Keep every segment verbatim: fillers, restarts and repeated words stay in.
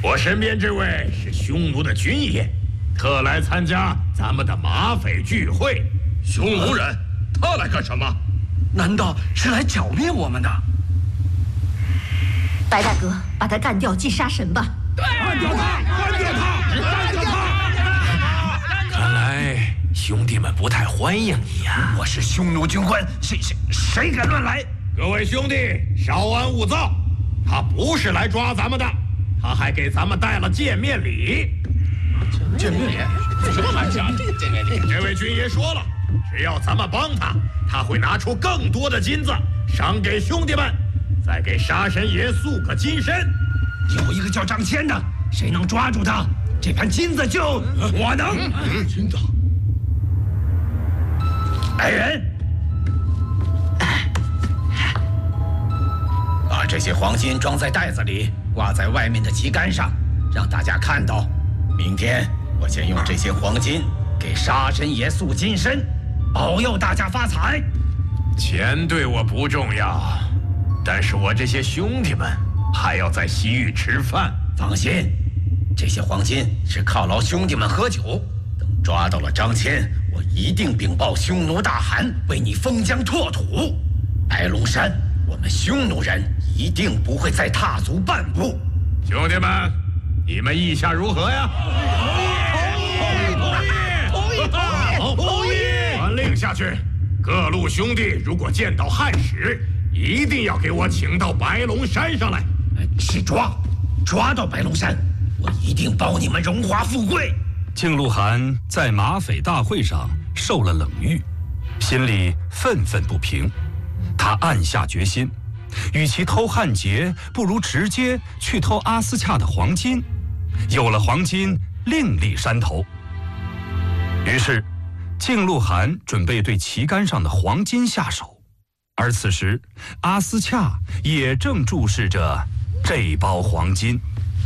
我身边这位是匈奴的军爷，特来参加咱们的马匪聚会。 匈奴人，他来干什么？ 难道是来剿灭我们的？ 白大哥，把他干掉，祭杀神吧！ 对，干掉他，干掉他，干掉他！ 看来兄弟们不太欢迎你呀。 我是匈奴军官，谁谁谁敢乱来？ 各位兄弟，稍安勿躁，他不是来抓咱们的，他还给咱们带了见面礼。 见面礼？什么玩意儿？这个见面礼？ 这位军爷说了，只要咱们帮他，他会拿出更多的金子赏给兄弟们，再给杀神爷塑个金身。 有一个叫张骞的，谁能抓住他，这盘金子就我能。 金子。 来人，把这些黄金装在袋子里，挂在外面的旗杆上，让大家看到。明天我先用这些黄金给杀神爷塑金身，保佑大家发财。 钱对我不重要，但是我这些兄弟们还要在西域吃饭。 放心，这些黄金是犒劳兄弟们喝酒。等抓到了张骞，我一定禀报匈奴大汗，为你封疆拓土。白龙山，我们匈奴人一定不会再踏足半步。 兄弟们，你们意下如何呀？ 同意，同意，同意， 同意！传令下去，各路兄弟如果见到汉使，一定要给我请到白龙山上来。 是抓，抓到白龙山，我一定保你们荣华富贵。 靖路汗在马匪大会上受了冷遇，心里愤愤不平。他暗下决心，与其偷汉劫，不如直接去偷阿斯恰的黄金。有了黄金，另立山头。于是，靖路汗准备对旗杆上的黄金下手，而此时，阿斯恰也正注视着这包黄金。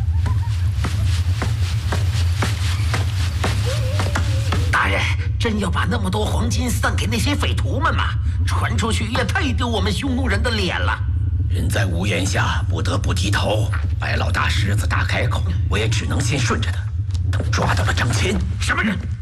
大人，真要把那么多黄金散给那些匪徒们吗？传出去也太丢我们匈奴人的脸了。 人在屋檐下，不得不低头。白老大狮子大开口，我也只能先顺着他。等抓到了张骞， 什么人？